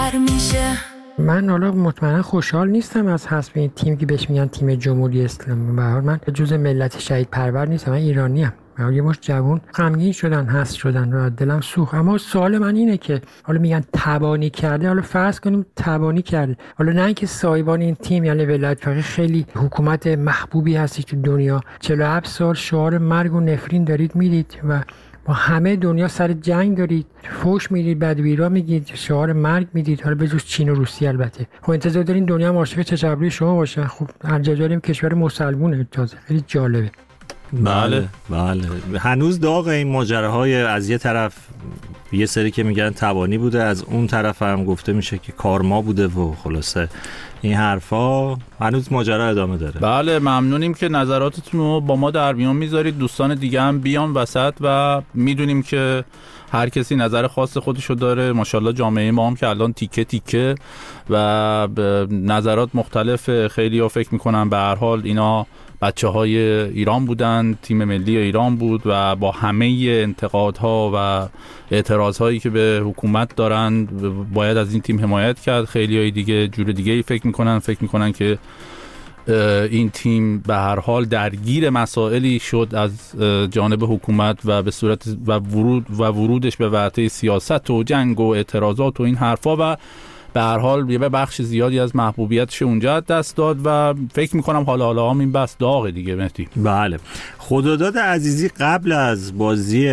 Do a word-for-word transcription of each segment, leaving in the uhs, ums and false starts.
بهتر میشه. من حالا مطمئنا خوشحال نیستم از حذف این تیم که بهش میگن تیم جمهوری اسلامی. به هر حال من جزء ملت شهید پرور نیستم، من ایرانی ام. یه مشت جوان غمگین شدن، حذف شدن و دلم سوخت. اما سوال من اینه که حالا میگن تبانی کرده، حالا فرض کنیم تبانی کرده، حالا نه اینکه صاحبان این تیم یعنی ولایت فقیه خیلی حکومت محبوبی هستی تو دنیا، چهل و هفت سال شعار مرگ و نفرین دارید میدید و با همه دنیا سر جنگ دارید، فوش میدید، بدویرا میگید، شعار مرگ میدید، حالا بجز چین و روسیه البته. خب انتظار دارین دنیا هم عاشق چشم‌ابروی شما باشه. خب الجزایر کشور مسلمونه، تازه خیلی جالبه. بله بله هنوز داغ این ماجراهای از یه طرف یه سری که میگن تبانی بوده، از اون طرف هم گفته میشه که کارما بوده و خلاصه این حرفا هنوز ماجرا ادامه داره. بله ممنونیم که نظراتتون رو با ما در میان میذارید. دوستان دیگه هم بیان وسط و میدونیم که هر کسی نظر خاص خودشو داره. ماشاءالله جامعه ما هم که الان تیکه تیکه و نظرات مختلف. خیلی ها فکر میکنن به هر حال اینا بچه های ایران بودن، تیم ملی ایران بود و با همه انتقادها و اعتراضهایی که به حکومت دارن باید از این تیم حمایت کرد. خیلی های دیگه جور دیگه ای فکر میکنن فکر میکنن که این تیم به هر حال درگیر مسائلی شد از جانب حکومت و به صورت و ورود و ورودش به ورطه سیاست و جنگ و اعتراضات و این حرفا و به هر حال یه بخش زیادی از محبوبیتش اونجا دست داد و فکر میکنم حالا حالا هم این بس داغه دیگه. مهدی بله خداداد عزیزی قبل از بازی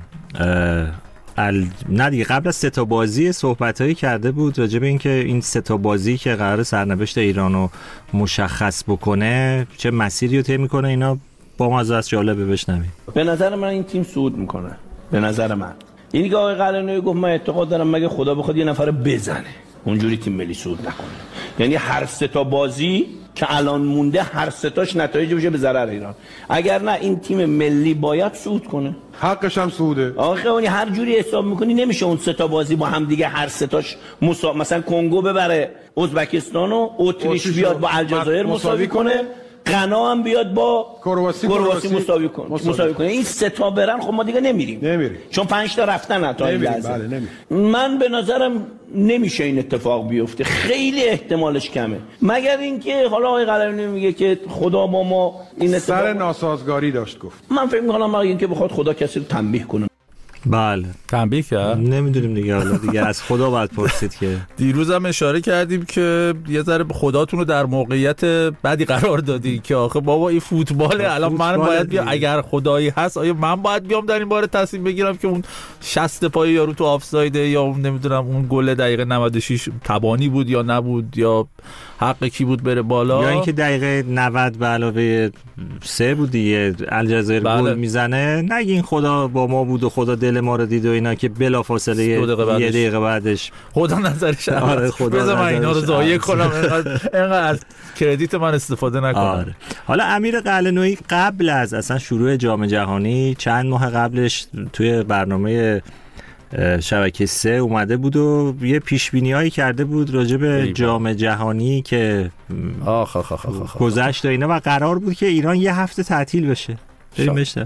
ال... نه دیگه قبل از سه تا بازی صحبتایی کرده بود راجع به اینکه این سه تا بازی که قرار سرنوشت ایرانو مشخص بکنه چه مسیری رو طی میکنه، اینا با مزه است، جالبه بشنوید. به نظر من این تیم صعود میکنه. به نظر من یعنی که آقای قلعه‌نویی گفت من اعتقاد دارم مگه خدا بخواد یه نفر بزنه اونجوری تیم ملی صعود نکنه. یعنی هر سه تا بازی که الان مونده هر سه تاش نتایج بشه به ضرر ایران. اگر نه این تیم ملی باید صعود کنه، حقش هم صعوده. آخه اون هر جوری حساب میکنی نمیشه اون سه تا بازی با هم دیگه هر سه تاش مسا... مثلا کنگو ببره ازبکستان و اتریش بیاد با الجزایر مساوی کنه، غنا هم بیاد با کرواسی کرواسی مساوی کنه مساوی کنه این سه تا برن خب ما دیگه نمیریم نمیریم چون پنج تا رفتن تا این لحظه. بله نمیریم. من به نظرم نمیشه این اتفاق بیفته، خیلی احتمالش کمه، مگر اینکه حالا آقای قلعه‌نویی میگه که خدا با ما این اتفاق سر ناسازگاری داشت گفت. من فکر می‌کنم مگر اینکه بخواد خدا کسی رو تنبیه کنه. بله تنبیه کرد نمیدونیم دیگه، حالا دیگه از خدا باید پرسید که دیروز هم اشاره کردیم که یه ذره خداتون رو در موقعیت بدی قرار دادی که آخه بابا این فوتباله، الان من باید بیام اگر خدایی هست آیا من باید بیام در این باره تصمیم بگیرم که اون شصت پای یارو تو آفسایده یا اون نمیدونم اون گل دقیقه نود و شش تبانی بود یا نبود یا حق کی بود بره بالا، یا اینکه دقیقه نود به علاوه سه بود دیگه الجزایر بله. گل میزنه، نگین خدا با ما بود و خدا دل ما رو دید و اینا که بلافاصله یه دقیقه, دقیقه بعدش خدا نظرش آره بذار من اینا رو ضایع کنم اینقدر از کردیت من استفاده نکنم. آره. حالا امیر قلعه‌نویی قبل از اصلا شروع جام جهانی چند ماه قبلش توی برنامه شبکه سه اومده بود و یه پیشبینی‌هایی کرده بود راجع به جام جهانی که آخ آخ آخ آخ گذشت و اینا و قرار بود که ایران یه هفته تعطیل بشه. بریم بشه.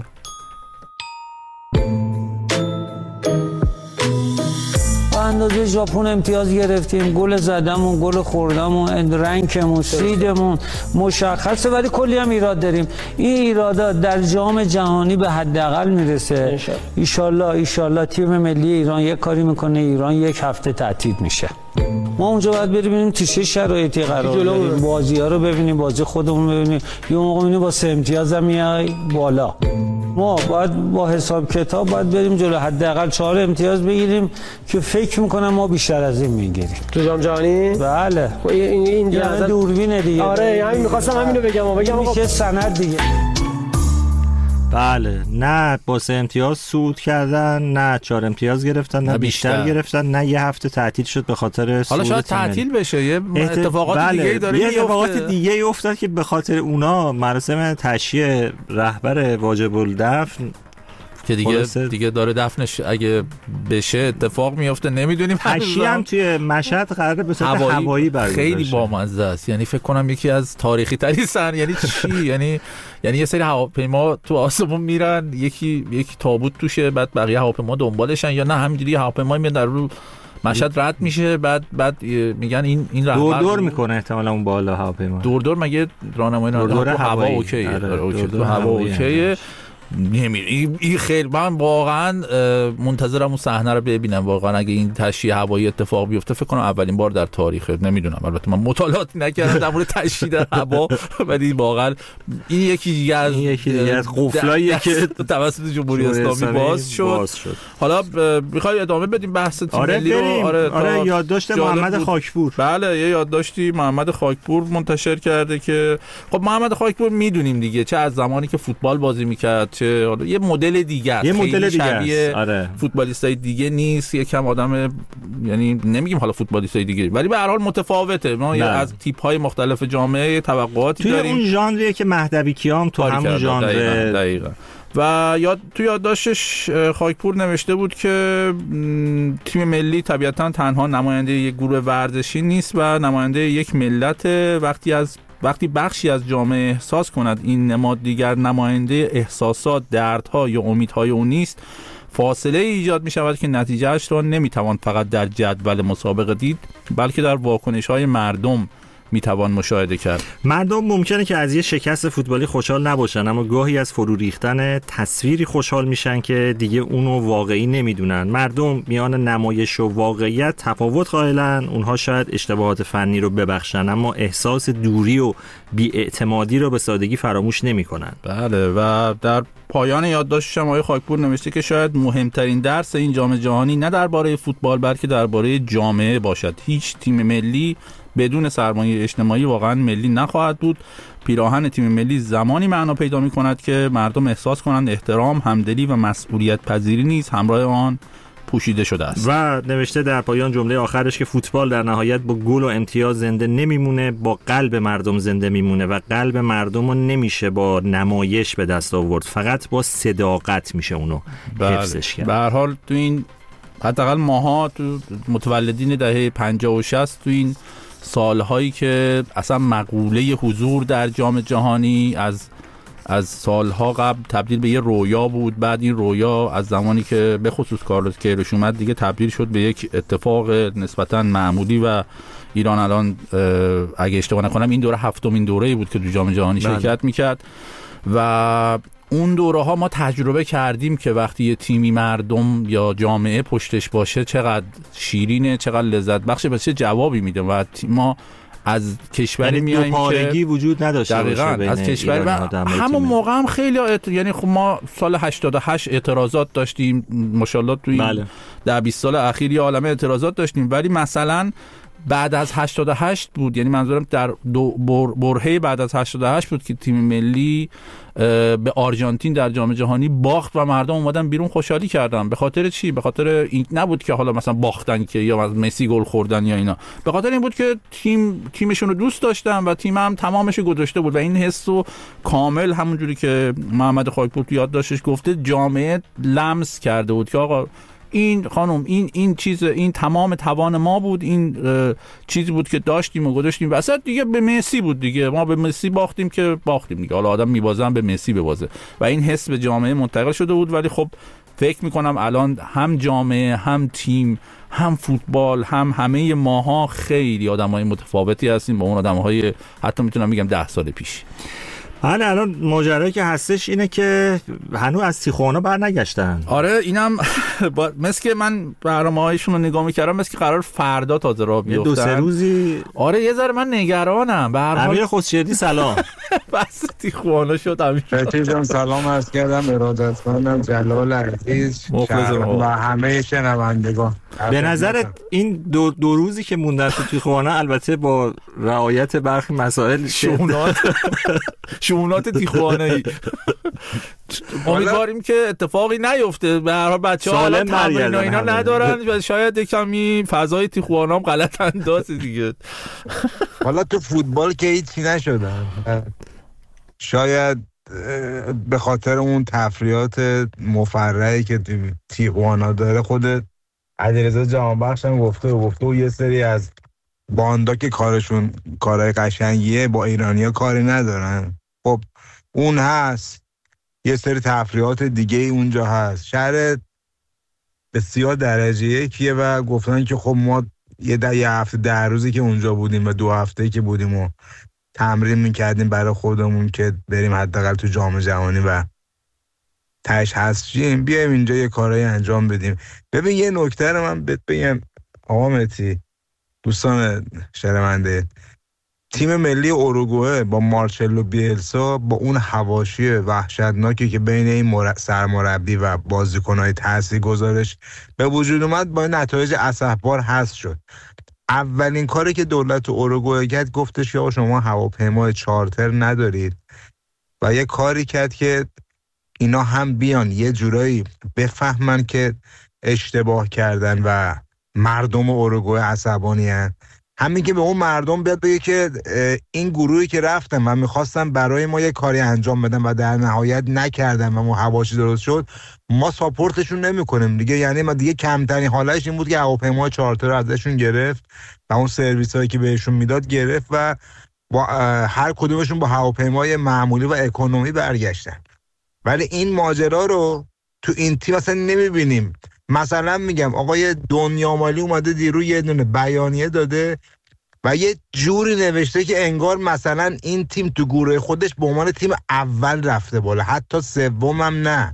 اندازه ژاپن امتیاز گرفتیم، گل زدمون، گل خوردمون، رنکمون، سیدمون مشخصه، ولی کلی هم ایراد داریم. این ایرادا در جام جهانی به حداقل میرسه. ان شاءالله ان شاءالله تیم ملی ایران یک کاری میکنه، ایران یک هفته تعطیل میشه. ما اونجا باید بریم تو چه شرایطی قرار داریم، بازی‌ها رو ببینیم، بازی خودمون ببینیم، یه موقع می‌بینیم با سه امتیاز هم میای بالا. ما باید با حساب کتاب باید بریم جلو، حداقل چهار امتیاز بگیریم که فکر میکنم ما بیشتر از این میگیریم تو جام جهانی. بله این این یعنی دوربینه دیگه. آره همین می‌خواستم همین رو بگم بگم میشه سند دیگه. بله نه با سه امتیاز صعود کردن، نه چهار امتیاز گرفتن، نه, نه بیشتر. بیشتر گرفتن، نه یه هفته تعطیل شد به خاطر حالا شاید تعطیل بشه، یه اتفاقات بله. دیگه داره یه اتفاقات دیگه ای افتاد که به خاطر اونا مراسم تشییع رهبر واجب الدفن که دیگه دیگه داره دفنش اگه بشه اتفاق میفته، نمیدونیم. تشییع هم توی مشهد قراره به صورت هوایی, هوایی برگزار خیلی بامزه است، یعنی فکر کنم یکی از تاریخی ترین سن یعنی چی یعنی یعنی یه سری هواپیما تو آسمون میرن، یکی یکی تابوت توشه، بعد بقیه هواپیما دنبالشن، یا نه همینجوری هواپیما میاد در رو مشهد رد میشه، بعد بعد میگن این این رهبر دور دور میکنه احتمالاً اون بالا هواپیما. دور دور مگه راهنمایی دور دور هوا اوکیه؟ اوکی تو هوا اوکیه. نمیره این خیلی، من واقعا منتظرم اون صحنه رو ببینم. واقعا اگه این تشییع هوایی اتفاق بیفته فکر کنم اولین بار در تاریخ، نمیدونم البته من مطالعاتی نکردم در مورد تشییع در هوا، ولی واقعا این یکی دیگه از این یکی دیگه از قفلاییه که توسط جمهوری اسلامی باز شد. باز شد. حالا میخوای ادامه بدیم بحث تیم آره ملی رو؟ آره, آره یادداشت محمد خاکپور. بله یه یادداشتی محمد خاکپور منتشر کرده که خب محمد خاکپور میدونیم دیگه چه از زمانی که فوتبال بازی میکرد چه یه مدل دیگه است، یه مدل دیگه است. آره. فوتبالیستای دیگه نیست، یکم آدم، یعنی نمیگیم حالا فوتبالیستای دیگه، ولی به هر حال متفاوته. ما از تیپ‌های مختلف جامعه توقعاتی توی داریم. اون ژانریه که مهدوی کیام تو همون ژانر. دقیقاً, دقیقاً. و یاد تو یادداشتش خاکپور نوشته بود که تیم ملی طبیعتاً تنها نماینده یک گروه ورزشی نیست و نماینده یک ملت. وقتی از وقتی بخشی از جامعه احساس کند این نماد دیگر نماینده احساسات، دردها یا امیدهای او نیست، فاصله ایجاد می شود که نتیجهش را نمی توان فقط در جدول مسابقه دید، بلکه در واکنش‌های مردم می توان مشاهده کرد. مردم ممکنه که از یه شکست فوتبالی خوشحال نباشن، اما گاهی از فرو ریختن تصویری خوشحال میشن که دیگه اونو واقعی نمیدونن. مردم میان نمایش و واقعیت تفاوت قائلن. اونها شاید اشتباهات فنی رو ببخشن، اما احساس دوری و بی‌اعتمادی رو به سادگی فراموش نمیکنن. بله، و در پایان یادداشتش آقای خاکپور نوشته که شاید مهمترین درس این جام جهانی نه درباره فوتبال بلکه درباره جامعه باشد. هیچ تیم ملی بدون سرمایه اجتماعی واقعا ملی نخواهد بود. پیراهن تیم ملی زمانی معنا پیدا می کند که مردم احساس کنند احترام، همدلی و مسئولیت پذیری نیز همراه آن پوشیده شده است. و نوشته در پایان جمله آخرش که فوتبال در نهایت با گل و امتیاز زنده نمیمونه، با قلب مردم زنده میمونه و قلب مردم رو نمیشه با نمایش به دست آورد، فقط با صداقت میشه اونو حفظش کرد. به هر حال تو این حداقل ماها تو متولدین دهه پنجاه و شصت تو این سالهایی که اصلا مقوله حضور در جام جهانی از از سالها قبل تبدیل به یه رویا بود، بعد این رویا از زمانی که به خصوص کارلوس کیروش اومد دیگه تبدیل شد به یک اتفاق نسبتاً معمولی و ایران الان اگه اشتباه نکنم این دوره هفتمین دوره‌ای بود که تو جام جهانی شرکت میکرد و اون دوره ها ما تجربه کردیم که وقتی یه تیمی مردم یا جامعه پشتش باشه چقدر شیرینه، چقدر لذت بخشه، به چه جوابی میده. و ما از کشوری میایم که پارگی وجود نداشته باشه از کشوری و همون موقع هم خیلی اعت... یعنی خب ما سال هشتاد و هشت اعتراضات داشتیم، ماشاءالله تو این بله. در بیست سال اخیر یه عالمه اعتراضات داشتیم، ولی مثلا بعد از هشتاد و هشت بود، یعنی منظورم در دو بر... برهه بعد از هشتاد و هشت بود که تیم ملی به آرژانتین در جام جهانی باخت و مردم اومدن بیرون خوشحالی کردن. به خاطر چی؟ به خاطر این نبود که حالا مثلا باختن که یا از مسی گل خوردن یا اینا، به خاطر این بود که تیم تیمشون رو دوست داشتن و تیم هم تمامش گذاشته بود و این حسو کامل همونجوری که محمد خاکپور تو یادداشتش گفته جامعه لمس کرده بود که آقا این خانم این این چیز این تمام توان ما بود، این چیزی بود که داشتیم و گذاشتیم وسط دیگه. به مسی بود دیگه، ما به مسی باختیم که باختیم دیگه، حالا آدم میبازه به مسی ببازه و این حس به جامعه منتقل شده بود. ولی خب فکر میکنم الان هم جامعه هم تیم هم فوتبال هم همه ماها خیلی آدمای متفاوتی هستیم با اون آدمهای حتی میتونم بگم ده سال پیش. الان الان ماجرایی که هستش اینه که هنوز از تیخوانا بر نگشتن. آره اینم با... مثل که من برنامه‌هایشون رو نگاه می‌کردم مثل که قرار فردا تازه راه بیفتن. دو سه روزی. آره یه ذره من نگرانم. به هر حال امیر خسروی سلام. بس تیخوانا شد امیر. بچه‌جان سلام عرض کردم، ارادتمندم، جلال عزیز و همه شنوندگان. به نظرت این دو, دو روزی که موندن تو تیخوانا البته با رعایت برخی مسائل شونات شونات تیخوانایی امیدواریم که اتفاقی نیفته. به هر حال بچه‌ها حالا تمرین و اینا ندارن و شاید کمی فضای تیخوانا هم غلط انداز دیگه. حالا تو فوتبال که هیچی نشدن، شاید به خاطر اون تفریحات مفرحی که تیخوانا داره خود علیرضا جهانبخش هم گفته و گفته و یه سری از باندا که کارشون کارهای قشنگیه با ایرانیا کاری ندارن. خب اون هست، یه سری تفریحات دیگه اونجا هست. شهر بسیار درجه یکیه و گفتن که خب ما یه ده یه هفته ده روزی که اونجا بودیم و دو هفته که بودیم و تمرین میکردیم برای خودمون که بریم حداقل تو جام جهانی و تاش هستیم، بیایم اینجا یه کارایی انجام بدیم. ببین یه نکته رو من بهت بگم آقا مهدی، دوستان شنونده، تیم ملی اوروگوئه با مارچلو بیلسا با اون حواشی وحشتناکی که بین این مر... سرمربی و بازیکن‌های تاثیرگذارش به وجود اومد، با نتایج اسفبار حذف شد. اولین کاری که دولت اوروگوئه کرد گفتش که شما هواپیمای چارتر ندارید و یه کاری کرد که اینا هم بیان یه جورایی بفهمن که اشتباه کردن و مردم اوروگوئه عصبانی هن. همین که به اون مردم بیاد بگه که این گروهی که رفتن و میخواستن برای ما یه کاری انجام بدن و در نهایت نکردن و ما حواشی درست شد، ما ساپورتشون نمی کنیم دیگه. یعنی ما دیگه کمترین حالش این بود که هواپیمای چارتر رو ازشون گرفت و اون سرویس هایی که بهشون میداد گرفت و با هر کدومشون با هواپیمای معمولی و اکونومی برگشتن. ولی این ماجرا رو تو این تیم اصلا نمیبینیم. مثلا میگم آقای دنیامالی اومده دیرو یه دونه بیانیه داده و یه جوری نوشته که انگار مثلا این تیم تو گروه خودش به عنوان تیم اول رفته بالا، حتی سوم هم نه.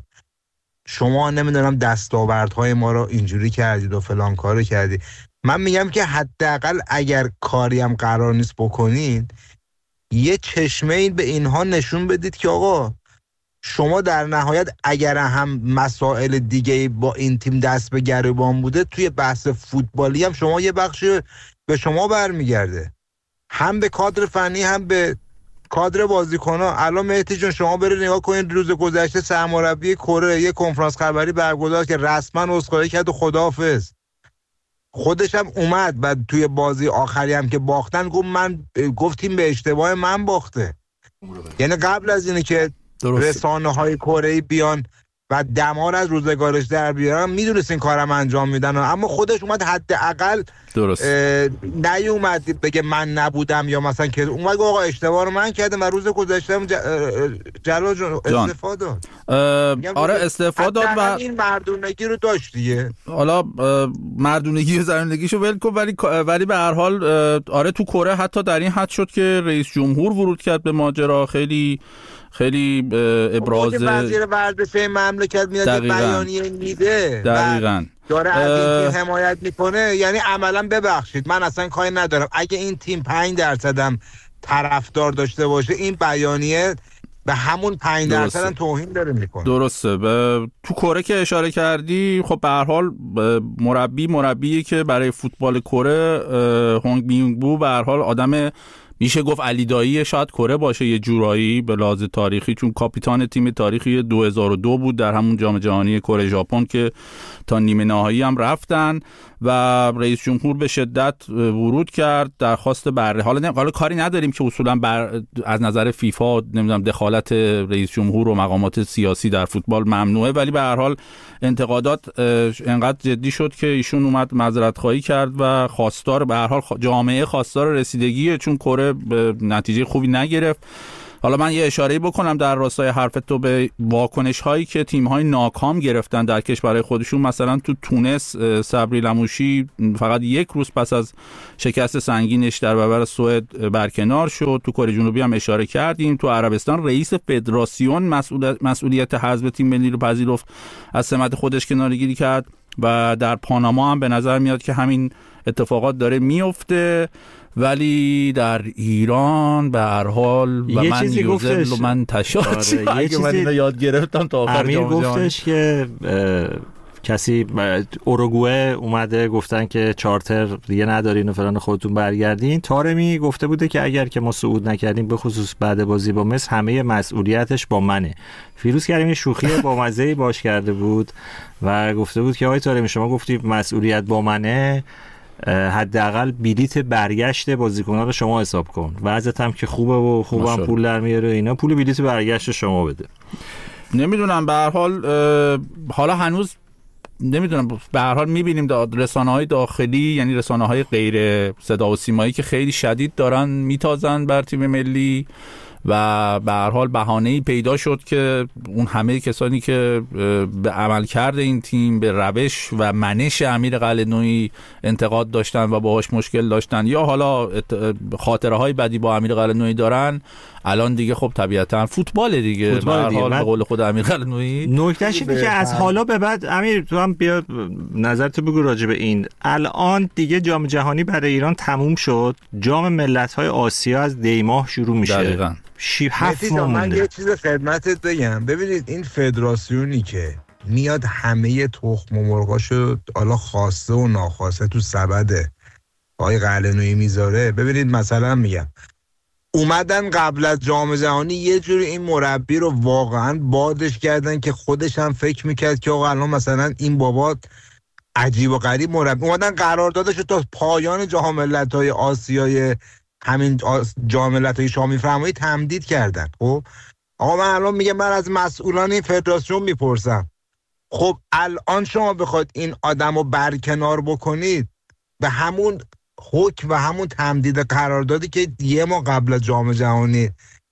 شما نمیدونم دستاوردهای ما رو اینجوری کردید و فلان کارو کردید. من میگم که حداقل اگر کاری هم قرار نیست بکنید، یه چشمه این به اینها نشون بدید که آقا شما در نهایت اگر هم مسائل دیگه با این تیم دست به گریبان بوده، توی بحث فوتبالی هم شما یه بخش به شما برمیگرده، هم به کادر فنی هم به کادر بازیکن‌ها. الان مهدی جون شما برید نگاه کنید، روز گذشته سرمربی کره یه کنفرانس خبری برگزار که رسما عذرخواهی کرد و خداحافظ. خودش هم اومد و توی بازی آخری هم که باختن گفت من گفتیم به اشتباه من باخته. یعنی قبل از اینه که رسانه های کره‌ای بیان و دمار از روزگارش در بیارن، میدونست این کارم انجام میدن، اما خودش اومد حداقل نیومد بگه من نبودم یا مثلا که اومد آقا اشتباه رو من کردم و روز گذشته جلال جون استعفا داد. آره استعفا داد و این مردونگی رو داشت دیگه. حالا مردونگی و زنندگیشو ول کن، ولی ولی به هر حال آره تو کره حتی در این حد شد که رئیس جمهور ورود کرد به ماجرا. خیلی خیلی ابراز وزیر ورزش مملکت میاد بیانیه میده، دقیقاً داره از این تیم حمایت میکنه. یعنی عملا ببخشید من اصلا کاری ندارم، اگه این تیم پنج درصدم طرفدار داشته باشه، این بیانیه به همون پنج درصد هم توهین داره میکنه. درسته. به تو کره که اشاره کردی، خب به هر حال مربی مربیه که برای فوتبال کره هونگ مینگ بو به هر حال آدم میشه گفت علی دایی شاید کره باشه یه جورایی به لحاظ تاریخی، چون کاپیتان تیم تاریخی دو هزار و دو بود در همون جام جهانی کره ژاپن که تا نیمه نهایی هم رفتن و رئیس جمهور به شدت ورود کرد درخواست بره. حالا حالا کاری نداریم که اصولا بر از نظر فیفا نمیدونم دخالت رئیس جمهور و مقامات سیاسی در فوتبال ممنوعه، ولی به هر حال انتقادات انقدر جدی شد که ایشون اومد معذرت خواهی کرد و خواستار به هر حال جامعه خواستار رسیدگیه، چون کره به نتیجه خوبی نگرفت. حالا من یه اشاره‌ای بکنم در راستای حرف تو به واکنش هایی که تیم های ناکام گرفتن در کشورهای خودشون. مثلا تو تونس صبری لموشی فقط یک روز پس از شکست سنگینش در برابر سوئد برکنار شد. تو کره جنوبی هم اشاره کردیم. تو عربستان رئیس فدراسیون مسئولیت مسئولیت حذف تیم ملی رو پذیرفت، از سمت خودش کناره‌گیری کرد و در پاناما هم به نظر میاد که همین اتفاقات داره میفته. ولی در ایران به هر حال و من یوزل و من تشاچی آره، اگه من اینو یاد گرفتم تا آخر امیر گفتش که کسی اوروگوئه اومده گفتن که چارتر دیگه ندارین و فلان خودتون برگردین. تارمی گفته بوده که اگر که ما صعود نکردیم به خصوص بعد بازی با مصر همه مسئولیتش با منه. فیروز کریمی شوخی با مزه‌ای باش کرده بود و گفته بود که آقای تارمی شما گفتی مسئولیت با منه، حداقل بلیت برگشت بازیکن‌ها رو شما حساب کن، وضعیت هم که خوبه و خوبم پول در میاره اینا، پول بلیت برگشت شما بده. نمیدونم به هر حال حالا هنوز نمیدونم، به هر حال میبینیم رسانه‌های داخلی یعنی رسانه‌های غیر صدا و سیمایی که خیلی شدید دارن میتازن بر تیم ملی و به هر حال بهانه‌ای پیدا شد که اون همه کسانی که به عملکرد این تیم، به روش و منش امیر قلعه‌نویی انتقاد داشتن و باهاش مشکل داشتن یا حالا خاطره های بدی با امیر قلعه‌نویی دارن، الان دیگه خب طبیعتا فوتبال دیگه به هر حال به قول خود امیر قلعه‌نویی. نکتهش اینه که از حالا به بعد، امیر تو هم بیا نظرتو بگو راجع به این. الان دیگه جام جهانی برای ایران تموم شد، جام ملت‌های آسیا از دی ماه شروع میشه. دقیقاً. شیب هفت ماه من مونده. یه چیز خدمتت بگم، ببینید این فدراسیونی که میاد همه تخم و مرغاشو حالا خواسته و ناخواسته تو سبد آقای قلعه‌نویی میذاره. ببینید مثلا میگم اومدن قبل از جام جهانی یه جوری این مربی رو واقعا بادش کردن که خودش هم فکر میکرد که آقا الان مثلا این بابا عجیب و غریب مربی. اومدن قراردادش رو تا پایان جام ملت‌های آسیای همین جام ملت‌های شامی فرمایی تمدید کردن. خب آقا من الان میگم، من از مسئولان این فدراسیون میپرسم، خب الان شما بخواید این آدم رو برکنار بکنید به همون حکم و همون تمدید قراردادی که یه ماه قبل از جام جهانی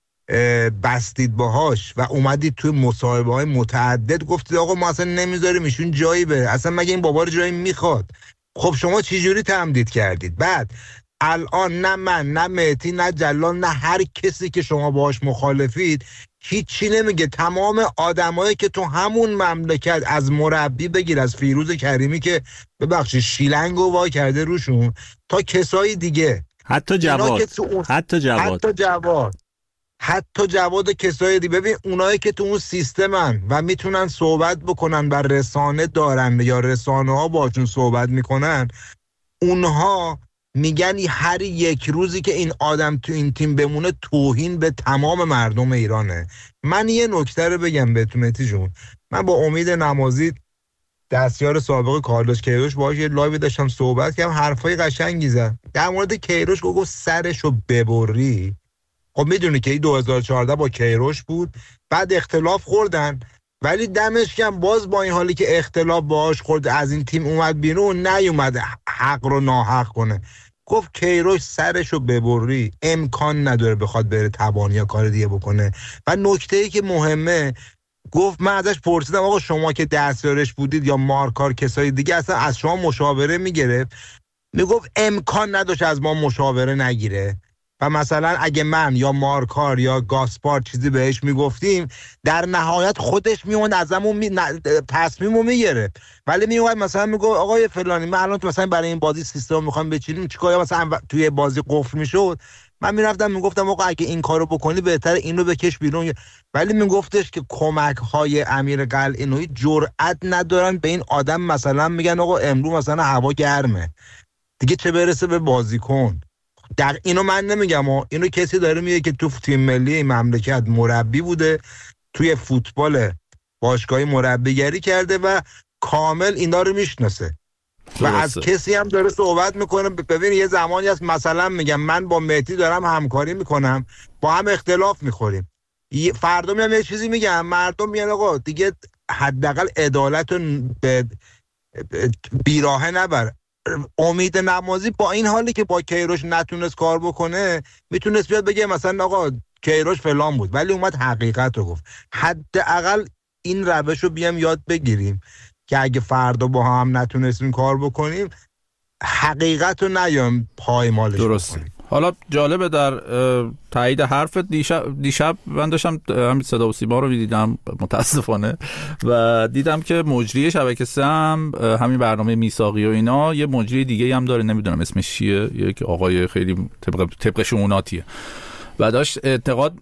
بستید باهاش و اومدید توی مصاحبه های متعدد گفتید آقا ما اصلا نمیذاریم ایشون جایی بره، اصلا مگه این بابا رو جایی میخواد؟ خب شما چی جوری تمدید کردید؟ بعد الان نه من نه مهدی نه جلال نه هر کسی که شما باهاش مخالفید هیچی نمیگه. تمام آدمایی که تو همون مملکت، از مربی بگیر، از فیروز کریمی که ببخشید شیلنگو وا کرده روشون، تا کسای دیگه، حتی جواد اون... حتی جواد حتی جواد حتی جواد کسای دیگه. ببین اونایی که تو اون سیستمن و میتونن صحبت بکنن و رسانه دارن یا رسانه ها باشون صحبت میکنن، اونها میگن هر یک روزی که این آدم تو این تیم بمونه توهین به تمام مردم ایرانه. من یه نکته رو بگم بهتون مهدی جون، من با امید نمازی دستیار سابق کارلوس کیروش باهاش یه لایو داشتم صحبت کردم، حرفای قشنگی زد در مورد کیروش، گفت سرشو ببری. خب میدونی که دو هزار و چهارده با کیروش بود، بعد اختلاف خوردن، ولی دمش گرم باز با این حالی که اختلاف باهاش خورد از این تیم اومد بیرون، نیومد حق رو ناحق کنه. گفت کیروش سرشو ببری، امکان نداره بخواد بره تبانی یا کار دیگه بکنه. و نکته‌ای که مهمه، گفت من ازش پرسیدم آقا شما که دستیارش بودید یا مارکار کسای دیگه اصلا از شما مشاوره میگرفت؟ میگفت امکان نداشت از ما مشاوره نگیره. و مثلا اگه من یا مارکار یا گاسپار چیزی بهش میگفتیم، در نهایت خودش میومد ازمون می... تصمیمو میگرفت، ولی میومد مثلا میگفت آقای فلانی من الان تو مثلا برای این بازی سیستم میخوام بچینیم چیکار، مثلا توی بازی قفل میشد، من میرفتم میگفتم آقا اگه این کارو بکنی بهتره اینو بکش بیرون. ولی میگفتش که کمک های امیر قلعه‌نویی جرئت ندارن به این آدم مثلا میگن آقا امروز مثلا هوا گرمه دیگه چه برسه به بازیکن. در اینو من نمیگم، اینو کسی داره میگه که تو تیم ملی مملکت مربی بوده، توی فوتبال باشگاهی مربیگری کرده و کامل اینا رو میشناسه و از کسی هم داره صحبت میکنه. ببین یه زمانی هست مثلا میگم من با مهدی دارم همکاری میکنم، با هم اختلاف میخوریم، فردا میام یه چیزی میگم، مردم میگن آقا دیگه حداقل عدالت رو به بیراهه نبر. امید نمازی با این حالی که با کیروش نتونست کار بکنه، میتونست بیاد بگه مثلا آقا کیروش فلان بود، ولی اومد حقیقت رو گفت. حداقل این روش رو بیام یاد بگیریم که اگه فردا با هم نتونستیم کار بکنیم، حقیقت رو نیام پایمالش درسته. بکنیم. حالا جالبه در تایید حرفت، دیشب دیشب من داشتم همین صدا و سیما رو دیدم متاسفانه و دیدم که مجری شبکه سه هم همین برنامه میثاقی و اینا یه مجری دیگه هم داره، نمیدونم اسمش چیه، یک آقای خیلی طبق طبق شموناتیه و داشت انتقاد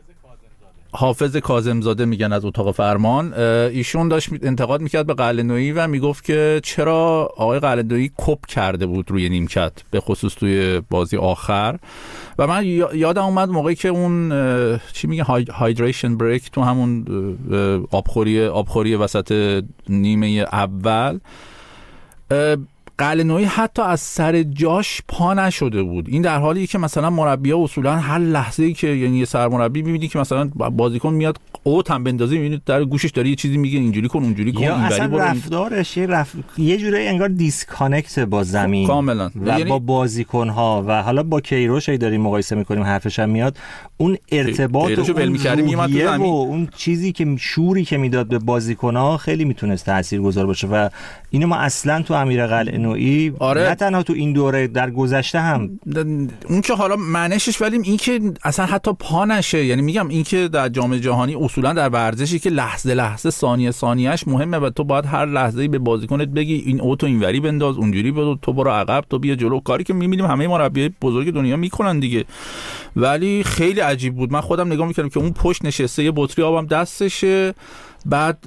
حافظ کاظمزاده میگن از اتاق فرمان، ایشون داشت انتقاد میکرد به قلعه‌نویی و میگفت که چرا آقای قلعه‌نویی کپ کرده بود روی نیمکت، به خصوص توی بازی آخر. و من یادم اومد موقعی که اون چی میگه هایدریشن بریک تو همون آبخوری آبخوری وسط نیمه اول، قلعه‌نویی حتی از سر جاش پا نشده بود. این در حالی که مثلا مربی‌ها اصولا هر لحظه‌ای که یعنی یه سرمربی می‌بینی که مثلا بازیکن میاد اوت هم بندازی می‌بینی در گوشش داره یه چیزی میگه اینجوری کن اونجوری کن، اینوری برو، رفتارش یه رف... یه جوری انگار دیسکانکت با زمین کاملا و یعنی... با بازیکن‌ها و حالا با کیروش ای داریم مقایسه می‌کنیم حرفش هم میاد، اون ارتباط و اون روحیه و اون چیزی که شوری که میداد به بازیکن‌ها خیلی میتونست تاثیرگذار باشه و اینو ما اصلا تو امیر قلعه‌نویی آره. نه تنها تو این دوره در گذشته هم اون که حالا معنیش ولی این که اصلا حتی پا نشه، یعنی میگم این که در جام جهانی اصولا در ورزشی که لحظه لحظه ثانیه ثانیه‌اش مهمه و تو باید هر لحظه‌ای به بازیکنت بگی این اوتو اینوری بنداز اونجوری بدو تو برو عقب تو بیا جلو، کاری که می‌بینیم همه مربیای بزرگ دنیا میکنن دیگه. ولی خیلی عجیب بود، من خودم نگاه می‌کردم که اون پشت نشسته یه بطری آبم دستشه، بعد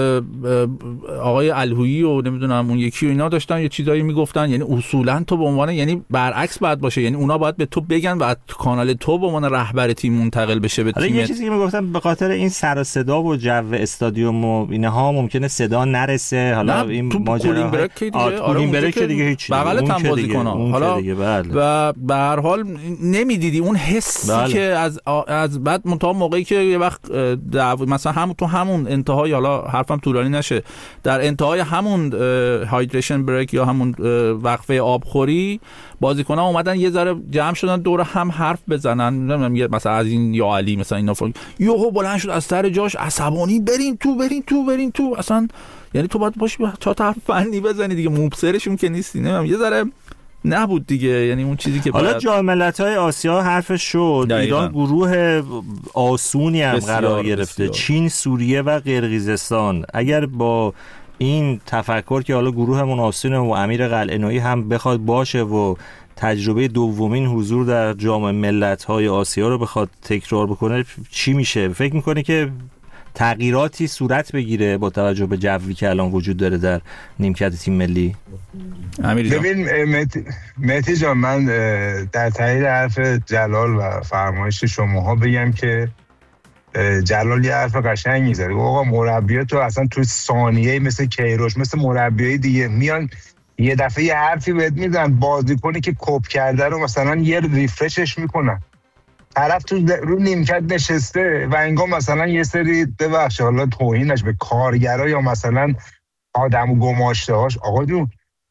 آقای الهویی و نمیدونم اون یکی و اینا داشتن یه چیزایی میگفتن، یعنی اصولا تو به عنوان یعنی برعکس باید باشه، یعنی اونا باید به تو بگن و کانال تو به عنوان رهبر تیم منتقل بشه به تیم. یه چیزی که میگفتن به خاطر این سر و صدا و جو استادیوم و اینها ممکنه صدا نرسه، حالا این ماجرا کولینگ بریک دیگه هیچ بغل تام بازیکن‌ها حالا و به هر حال نمیدیدی اون حسی بله. که از از بعد منتها موقعی که یه وقت مثلا هم تو همون انتهای حالا حرفم طولانی نشه در انتهای همون هایدریشن بریک یا همون وقفه آبخوری بازیکن‌ها اومدن یه ذره جمع شدن دور هم حرف بزنن، نمیدونم مثلا از این یا علی مثلا اینا فوق یهو بلند شد از سر جاش عصبانی برین تو برین تو برین تو اصلا، یعنی تو باید باشی چهار تا حرف فنی بزنی دیگه، مبصرشون که نیستی، نمیدونم یه ذره نبود دیگه، یعنی اون چیزی که حالا باید... جام ملت‌های آسیا حرفش شد، ایران گروه آسونی هم قرار گرفته، چین، سوریه و قرقیزستان. اگر با این تفکر که حالا گروهمون آسونه و امیر قلعه‌نویی هم بخواد باشه و تجربه دومین حضور در جام ملت‌های آسیا رو بخواد تکرار بکنه چی میشه؟ فکر می‌کنی که تغییراتی صورت بگیره با توجه به جوی که الان وجود داره در نیمکت تیم ملی؟ ببین مهدی جان، من در تایید حرف جلال و فرمایش شماها بگم که جلال یه حرف قشنگی زد، آقا مربی‌ها تو اصلا تو ثانیه مثل کیروش مثل مربیای دیگه میان یه دفعه یه حرفی بهت میزنن، بازیکنی که کپ کرده رو مثلا یه ریفرشش میکنن، طرف تو رو نیمکت نشسته و انگار مثلا یه سری ببخش حالا توهینش به کارگرا یا مثلا آدم گماشته هاش، آقا جون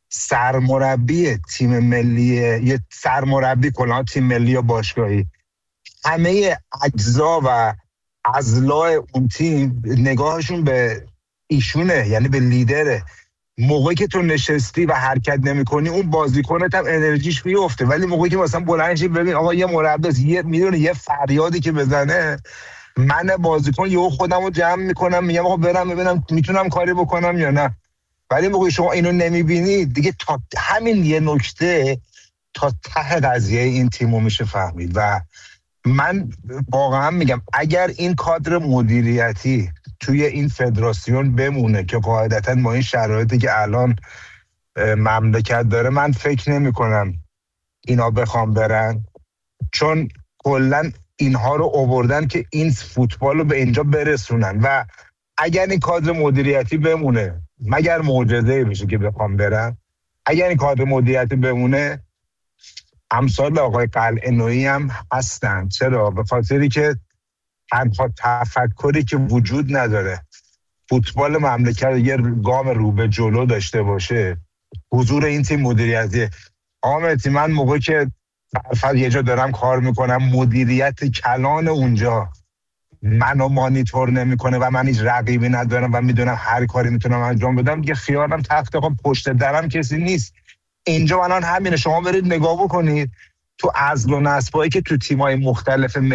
سرمربی تیم ملی، یه سرمربی کلا تیم ملی یا باشگاهی، همه اجزا و اضلاع اون تیم نگاهشون به ایشونه، یعنی به لیدره. موقعی که تو نشستی و حرکت نمی‌کنی اون بازیکنت هم انرژیش میفته، ولی موقعی که مثلا بلند شی ببین آقا یه مربی یه میدونه یه فریادی که بزنه، من بازیکن یهو خودمو جمع میکنم میگم آقا برم ببینم میتونم کاری بکنم یا نه. ولی موقعی شما اینو نمیبینی دیگه، تا همین یه نکته تا ته قضیه این تیمو میشه فهمید. و من واقعا میگم اگر این کادر مدیریتی توی این فدراسیون بمونه که قاعدتاً با این شرایطی که الان مملکت داره، من فکر نمی کنم اینا بخوام برن، چون کلن اینها رو آوردن که این فوتبال رو به اینجا برسونن. و اگر این کادر مدیریتی بمونه، مگر معجزه بشه که بخوام برن، اگر این کادر مدیریتی بمونه امثال آقای قلعه‌نویی هم هستن. چرا؟ به خاطری که تنها تفکری که وجود نداره فوتبال مملکت یه گام رو به جلو داشته باشه حضور این تیم مدیریتی. آمدی من موقعی که فرض یه جا دارم کار میکنم، مدیریت کلان اونجا منو مانیتور نمیکنه و من هیچ رقیبی ندارم و میدونم هر کاری میتونم انجام بدم، دیگه خیالم تخت خب پشت درم کسی نیست. اینجا الان همینه، شما برید نگاه بکنید تو عزل و نصبایی که تو تیمای مختلف